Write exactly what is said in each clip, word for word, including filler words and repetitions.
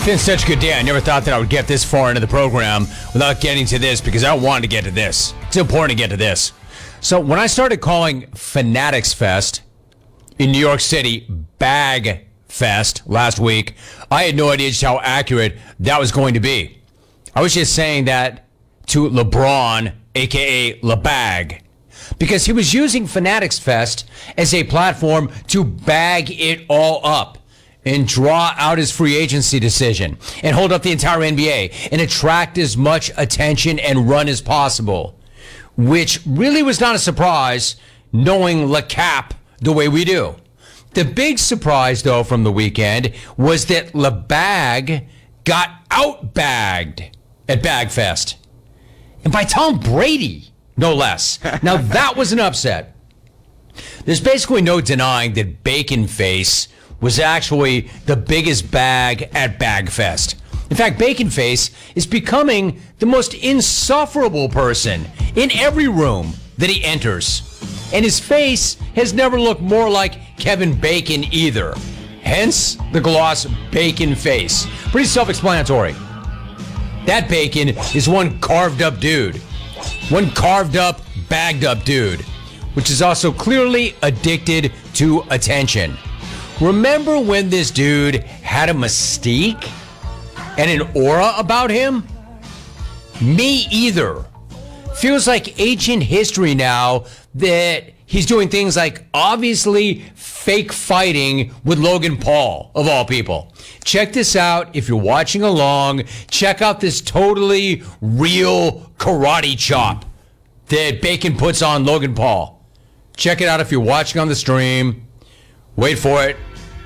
It's been such a good day. I never thought that I would get this far into the program without getting to this because I wanted to get to this. It's important to get to this. So when I started calling Fanatics Fest in New York City Bag Fest last week, I had no idea just how accurate that was going to be. I was just saying that to LeBron, a k a. LeBag, because he was using Fanatics Fest as a platform to bag it all up and draw out his free agency decision and hold up the entire N B A and attract as much attention and run as possible, which really was not a surprise knowing LeCap the way we do. The big surprise, though, from the weekend was that LeBag got outbagged at BagFest. And by Tom Brady, no less. Now, that was an upset. There's basically no denying that Bacon Face was actually the biggest bag at BagFest. In fact, Bacon Face is becoming the most insufferable person in every room that he enters. And his face has never looked more like Kevin Bacon either. Hence the gloss Bacon Face. Pretty self-explanatory. That Bacon is one carved up dude. One carved up, bagged up dude. Which is also clearly addicted to attention. Remember when this dude had a mystique and an aura about him? Me either. Feels like ancient history now that he's doing things like obviously fake fighting with Logan Paul, of all people. Check this out if you're watching along. Check out this totally real karate chop that Bacon puts on Logan Paul. Check it out if you're watching on the stream. Wait for it.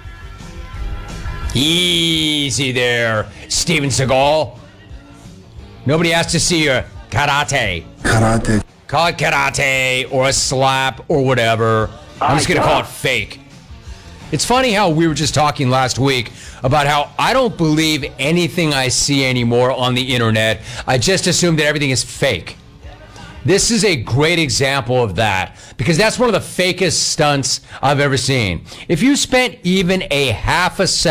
Easy there, Steven Seagal. Nobody has to see your karate. Karate. Call it karate or a slap or whatever. I'm just going to call it fake. It's funny how we were just talking last week about how I don't believe anything I see anymore on the internet. I just assume that everything is fake. This is a great example of that because that's one of the fakest stunts I've ever seen. If you spent even a half a second